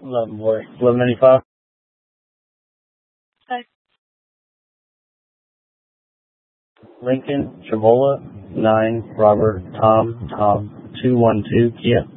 11 boy. 1195. Hi. Lincoln, Chavola, 9, Robert, Tom, 212, Kia.